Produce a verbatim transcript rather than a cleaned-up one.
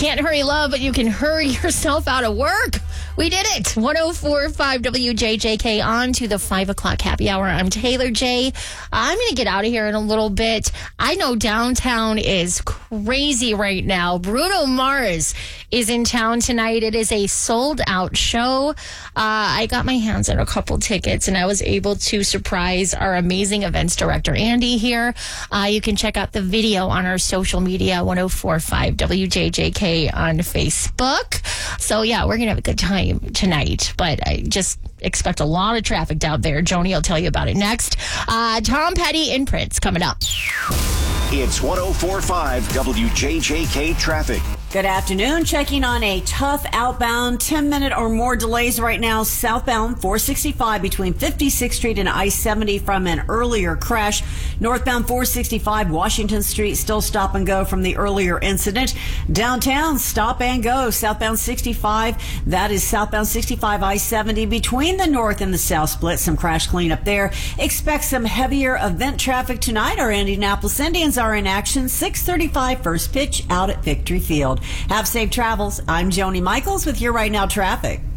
can't hurry love, but you can hurry yourself out of work. We did it. one oh four point five W J J K on to the five o'clock happy hour. I'm Taylor J. I'm going to get out of here in a little bit. I know downtown is crazy right now. Bruno Mars is in town tonight. It is a sold out show. Uh, I got my hands on a couple tickets and I was able to surprise our amazing events director, Andy, here. Uh, you can check out the video on our social media, one oh four point five W J J K on Facebook. So, yeah, we're going to have a good time tonight, but I just expect a lot of traffic out there. Joni will tell you about it next. Uh, Tom Petty and Prince coming up. It's one oh four point five W J J K traffic. Good afternoon. Checking on a tough outbound ten minute or more delays right now. Southbound four sixty-five between fifty-sixth Street and I seventy from an earlier crash. Northbound four sixty-five Washington Street still stop and go from the earlier incident. Downtown stop and go. Southbound sixty-five. That is southbound sixty-five I seventy between the north and the south split. Some crash cleanup there. Expect some heavier event traffic tonight. Our Indianapolis Indians are in action. six thirty-five first pitch out at Victory Field. Have safe travels. I'm Joni Michaels with your Right Now traffic.